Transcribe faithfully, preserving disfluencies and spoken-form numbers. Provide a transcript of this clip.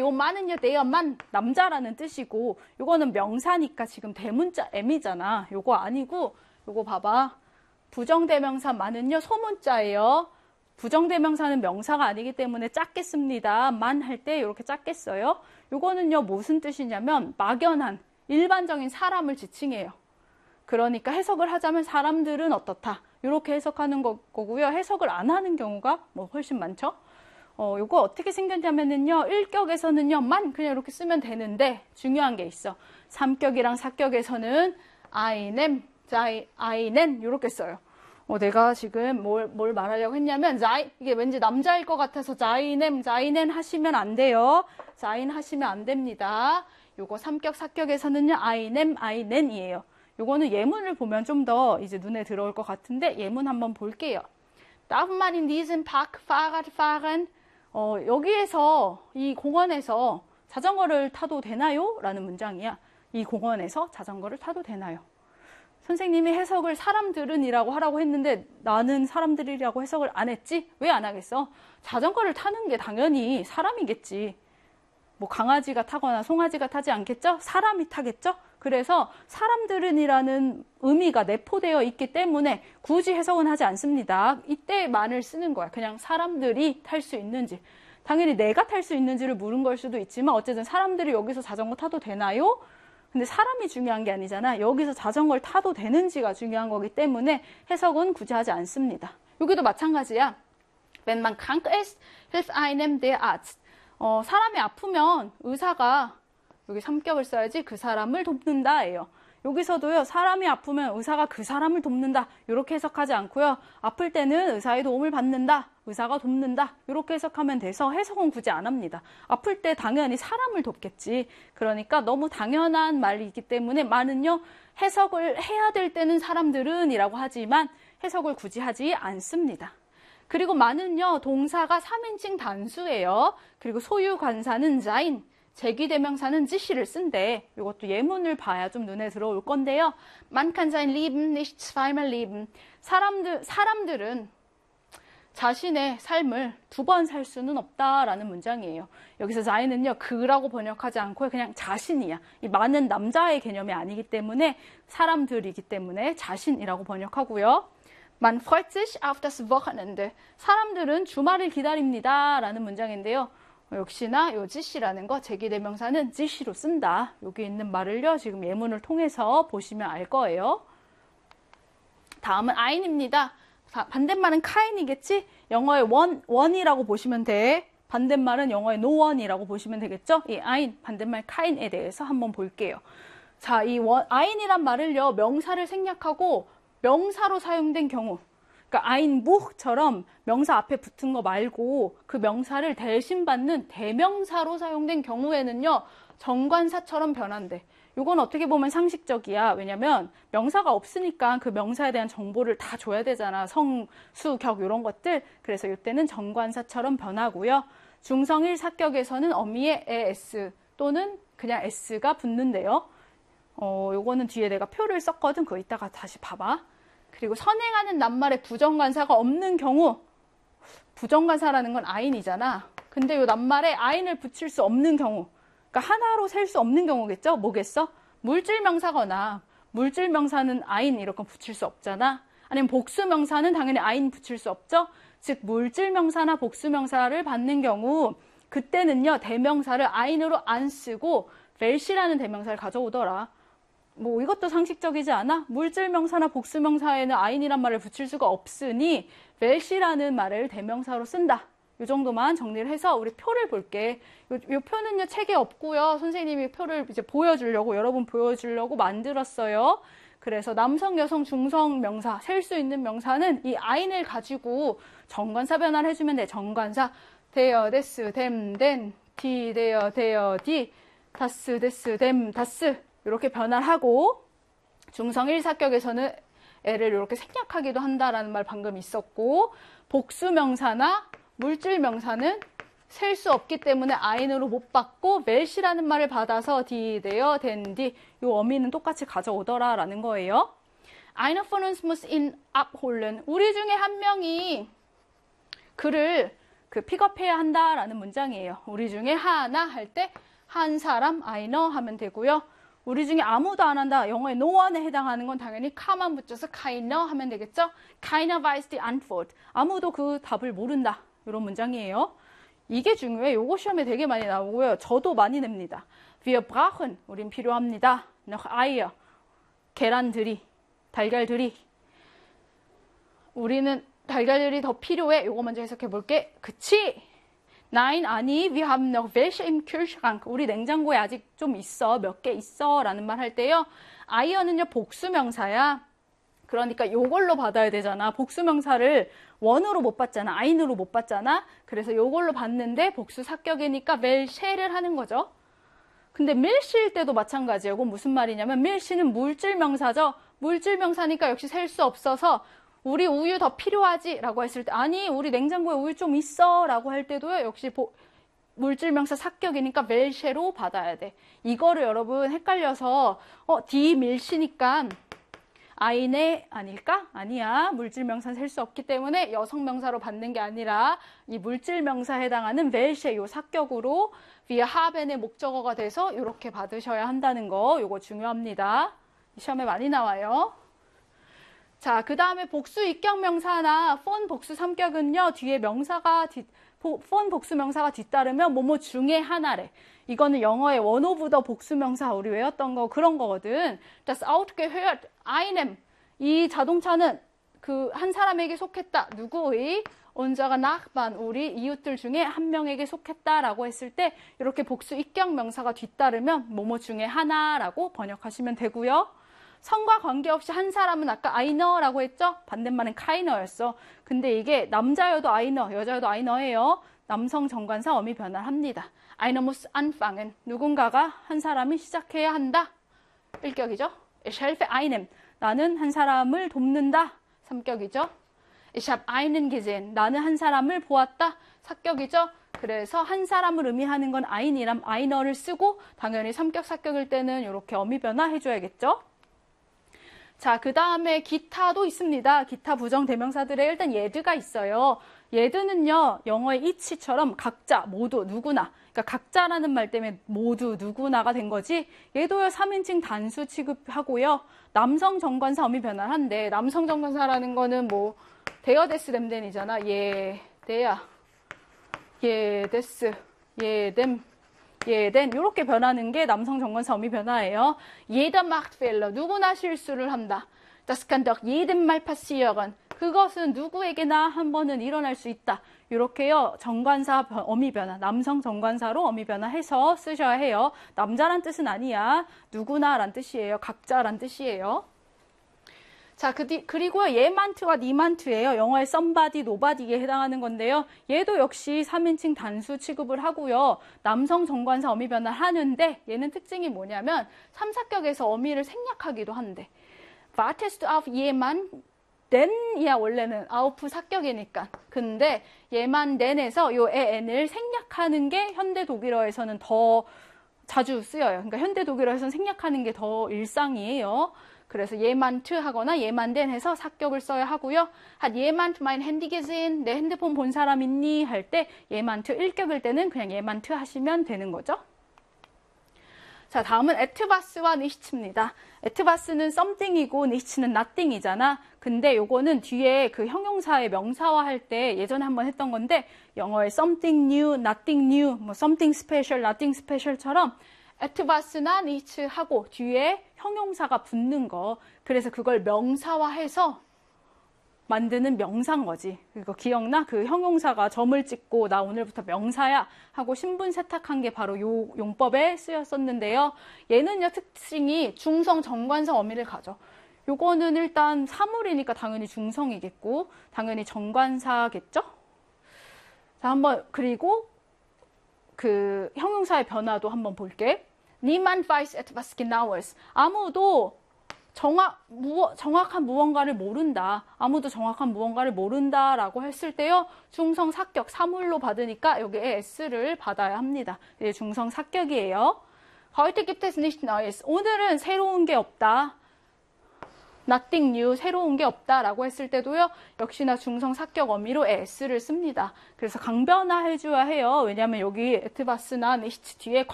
요 만은요, 대여만 남자라는 뜻이고, 요거는 명사니까 지금 대문자 M이잖아. 요거 아니고, 요거 봐봐. 부정대명사 만은요, 소문자예요. 부정대명사는 명사가 아니기 때문에 작게 씁니다. 만 할 때 이렇게 작게 써요. 요거는요, 무슨 뜻이냐면 막연한 일반적인 사람을 지칭해요. 그러니까 해석을 하자면 사람들은 어떻다. 이렇게 해석하는 거, 거고요. 해석을 안 하는 경우가 뭐 훨씬 많죠. 어, 요거 어떻게 생겼냐면은요, 일격에서는요, 만 그냥 이렇게 쓰면 되는데 중요한 게 있어. 삼격이랑 사격에서는 I am, I, I am 이렇게 써요. 어, 내가 지금 뭘, 뭘 말하려고 했냐면, 자이, 이게 왠지 남자일 것 같아서 자이넴, 자이넨 하시면 안 돼요. 자인 하시면 안 됩니다. 요거 삼격, 사격에서는요, 아이넴, 아이넨이에요. 요거는 예문을 보면 좀 더 이제 눈에 들어올 것 같은데, 예문 한번 볼게요. Darf man in diesem Park Fahrrad fahren? 어, 여기에서, 이 공원에서 자전거를 타도 되나요? 라는 문장이야. 이 공원에서 자전거를 타도 되나요? 선생님이 해석을 사람들은 이라고 하라고 했는데 나는 사람들이라고 해석을 안 했지? 왜 안 하겠어? 자전거를 타는 게 당연히 사람이겠지. 뭐 강아지가 타거나 송아지가 타지 않겠죠? 사람이 타겠죠? 그래서 사람들은 이라는 의미가 내포되어 있기 때문에 굳이 해석은 하지 않습니다. 이때 만을 쓰는 거야. 그냥 사람들이 탈 수 있는지. 당연히 내가 탈 수 있는지를 물은 걸 수도 있지만 어쨌든 사람들이 여기서 자전거 타도 되나요? 근데 사람이 중요한 게 아니잖아. 여기서 자전거를 타도 되는지가 중요한 거기 때문에 해석은 굳이 하지 않습니다. 여기도 마찬가지야. Wenn man krank ist, hilft einem der Arzt. 어, 사람이 아프면 의사가 여기 삼격을 써야지 그 사람을 돕는다예요. 여기서도요. 사람이 아프면 의사가 그 사람을 돕는다. 이렇게 해석하지 않고요. 아플 때는 의사의 도움을 받는다. 의사가 돕는다. 이렇게 해석하면 돼서 해석은 굳이 안 합니다. 아플 때 당연히 사람을 돕겠지. 그러니까 너무 당연한 말이기 때문에 만은요. 해석을 해야 될 때는 사람들은 이라고 하지만 해석을 굳이 하지 않습니다. 그리고 만은요. 동사가 삼인칭 단수예요. 그리고 소유 관사는 자인. 제기대명사는 지시를 쓴대. 이것도 예문을 봐야 좀 눈에 들어올 건데요. Man kann sein Leben nicht zweimal leben. 사람들, 사람들은 자신의 삶을 두 번 살 수는 없다라는 문장이에요. 여기서 자인은요, 그라고 번역하지 않고 그냥 자신이야. 이 많은 남자의 개념이 아니기 때문에 사람들이기 때문에 자신이라고 번역하고요. Man freut sich auf das Wochenende. 사람들은 주말을 기다립니다. 라는 문장인데요. 역시나 요 지시라는 거 제기대명사는 지시로 쓴다. 여기 있는 말을요. 지금 예문을 통해서 보시면 알 거예요. 다음은 아인입니다. 반대말은 카인이겠지? 영어의 원, 원이라고 보시면 돼. 반대말은 영어의 노원이라고 보시면 되겠죠? 이 아인, 반대말 카인에 대해서 한번 볼게요. 자, 이 원, 아인이란 말을요. 명사를 생략하고 명사로 사용된 경우. 그러니까 아인부처럼 명사 앞에 붙은 거 말고 그 명사를 대신 받는 대명사로 사용된 경우에는요. 정관사처럼 변한대. 이건 어떻게 보면 상식적이야. 왜냐면 명사가 없으니까 그 명사에 대한 정보를 다 줘야 되잖아. 성, 수, 격 이런 것들. 그래서 이때는 정관사처럼 변하고요. 중성일 사격에서는 어미에 es 또는 그냥 s가 붙는데요. 어, 요거는 뒤에 내가 표를 썼거든. 그거 이따가 다시 봐봐. 그리고 선행하는 낱말에 부정관사가 없는 경우, 부정관사라는 건 아인이잖아. 근데 이 낱말에 아인을 붙일 수 없는 경우, 그러니까 하나로 셀 수 없는 경우겠죠? 뭐겠어? 물질명사거나, 물질명사는 아인 이렇게 붙일 수 없잖아. 아니면 복수명사는 당연히 아인 붙일 수 없죠? 즉 물질명사나 복수명사를 받는 경우, 그때는요 대명사를 아인으로 안 쓰고 벨시라는 대명사를 가져오더라. 뭐 이것도 상식적이지 않아? 물질명사나 복수명사에는 아인이란 말을 붙일 수가 없으니 벨시라는 말을 대명사로 쓴다. 이 정도만 정리를 해서 우리 표를 볼게. 요, 요 표는요 책에 없고요. 선생님이 표를 이제 보여주려고 여러분 보여주려고 만들었어요. 그래서 남성, 여성, 중성 명사 셀 수 있는 명사는 이 아인을 가지고 정관사 변화를 해주면 돼. 정관사 데어, 데스, 댐, 덴, 디, 데어, 데어, 디, 다스, 데스, 댐, 다스 이렇게 변화하고 중성 일 사격에서는 애를 이렇게 생략하기도 한다라는 말 방금 있었고 복수명사나 물질명사는 셀 수 없기 때문에 아인으로 못 받고 멜시라는 말을 받아서 디, 데어, 덴, 디 이 어미는 똑같이 가져오더라라는 거예요. Einer von uns muss ihn abholen. 우리 중에 한 명이 그를 그 픽업해야 한다라는 문장이에요. 우리 중에 하나 할 때 한 사람 einer 하면 되고요. 우리 중에 아무도 안 한다. 영어의 no one에 해당하는 건 당연히 카만 붙여서 keiner 하면 되겠죠. keiner weiß die Antwort. 아무도 그 답을 모른다. 이런 문장이에요. 이게 중요해. 요거 시험에 되게 많이 나오고요. 저도 많이 냅니다. Wir brauchen. 우린 필요합니다. noch Eier. 계란들이, 달걀들이. 우리는 달걀들이 더 필요해. 요거 먼저 해석해 볼게. 그치? Nein, 아니, wir haben noch welche im Kühlschrank. 우리 냉장고에 아직 좀 있어. 몇 개 있어. 라는 말 할 때요. Eier는요, 복수명사야. 그러니까 요걸로 받아야 되잖아. 복수명사를 원으로 못 받잖아. ein으로 못 받잖아. 그래서 요걸로 받는데 복수 사격이니까 welche를 하는 거죠. 근데 밀시일 때도 마찬가지예요. 이건 무슨 말이냐면 밀시는 물질명사죠. 물질명사니까 역시 셀 수 없어서 우리 우유 더 필요하지? 라고 했을 때 아니 우리 냉장고에 우유 좀 있어 라고 할 때도요. 역시 보, 물질명사 삭격이니까 welche로 받아야 돼. 이거를 여러분 헷갈려서 어, die 밀시니까 eine 아닐까? 아니야. 물질명사는 셀 수 없기 때문에 여성명사로 받는 게 아니라 이 물질명사에 해당하는 welche 요 삭격으로 wir haben의 목적어가 돼서 이렇게 받으셔야 한다는 거 요거 중요합니다. 시험에 많이 나와요. 자, 그 다음에 복수 입격명사나 폰 복수 삼격은요, 뒤에 명사가, 뒤, 폰 복수 명사가 뒤따르면 뭐뭐 중에 하나래. 이거는 영어의 one of the 복수명사 우리 외웠던 거 그런 거거든. Das Auto gehört einem. 이 자동차는 그 한 사람에게 속했다. 누구의? unserer Nachbarn. 우리 이웃들 중에 한 명에게 속했다라고 했을 때 이렇게 복수 입격명사가 뒤따르면 뭐뭐 중에 하나라고 번역하시면 되고요. 성과 관계없이 한 사람은 아까 einer라고 했죠? 반대말은 keiner였어. 근데 이게 남자여도 einer, 여자여도 einer예요. 남성 정관사 어미 변화합니다. Einer muss anfangen. 누군가가 한 사람이 시작해야 한다. 일격이죠. Ich helfe einem. 나는 한 사람을 돕는다. 삼격이죠. Ich habe einen gesehen. 나는 한 사람을 보았다. 사격이죠. 그래서 한 사람을 의미하는 건 ein이란 einer를 쓰고 당연히 삼격, 사격일 때는 이렇게 어미 변화 해줘야겠죠. 자, 그 다음에 기타도 있습니다. 기타 부정 대명사들에 일단 예드가 있어요. 예드는요, 영어의 each처럼 각자, 모두, 누구나. 그러니까 각자라는 말 때문에 모두, 누구나가 된 거지. 얘도요, 삼 인칭 단수 취급하고요. 남성 정관사 어미 변화를 한데, 남성 정관사라는 거는 뭐, 데어 데스 댐덴이잖아. 예, 데야. 예, 데스. 예, 댐. 예덴 이렇게 변하는 게 남성 정관사 어미 변화예요. Jeder macht Fehler. 누구나 실수를 한다. Das kann doch jedem mal passieren. 그것은 누구에게나 한 번은 일어날 수 있다. 이렇게요. 정관사 어미 변화, 남성 정관사로 어미 변화해서 쓰셔야 해요. 남자란 뜻은 아니야. 누구나란 뜻이에요. 각자란 뜻이에요. 자, 그 뒤, 그리고요, 얘만트와 니만트예요. 영어의 somebody, nobody에 해당하는 건데요. 얘도 역시 삼 인칭 단수 취급을 하고요. 남성 정관사 어미 변화를 하는데 얘는 특징이 뭐냐면 삼 사격에서 어미를 생략하기도 한대. Wartest du auf jemand? den이야 원래는 auf 사격이니까. 근데 얘만 den에서 요 en을 생략하는 게 현대 독일어에서는 더 자주 쓰여요. 그러니까 현대 독일어에서는 생략하는 게 더 일상이에요. 그래서 jemand 하거나 jemand den 해서 사격을 써야 하고요. hat jemand mein Handy gesehen? 내 핸드폰 본 사람 있니? 할 때 jemand 일격일 때는 그냥 jemand 하시면 되는 거죠. 자, 다음은 etwas와 nicht입니다. etwas는 something이고 nicht는 nothing이잖아. 근데 요거는 뒤에 그 형용사의 명사화 할 때 예전에 한번 했던 건데 영어의 something new, nothing new, 뭐 something special, nothing special처럼 etwas나 nicht 하고 뒤에 형용사가 붙는 거. 그래서 그걸 명사화해서 만드는 명사인 거지. 이거 기억나? 그 형용사가 점을 찍고 나 오늘부터 명사야 하고 신분 세탁한 게 바로 요 용법에 쓰였었는데요. 얘는요 특징이 중성 정관사 어미를 가져. 요거는 일단 사물이니까 당연히 중성이겠고 당연히 정관사겠죠? 자, 한번 그리고 그 형용사의 변화도 한번 볼게. Niemand weiß etwas genaues. 아무도 정확, 무어, 정확한 무언가를 모른다. 아무도 정확한 무언가를 모른다라고 했을 때요. 중성 사격, 사물로 받으니까 여기에 S를 받아야 합니다. 이제 중성 사격이에요. Heute gibt es nichts Neues. 오늘은 새로운 게 없다. nothing new, 새로운 게 없다라고 했을 때도요, 역시나 중성 사격 어미로 s를 씁니다. 그래서 강변화 해줘야 해요. 왜냐하면 여기 에트바스나 니히트 뒤에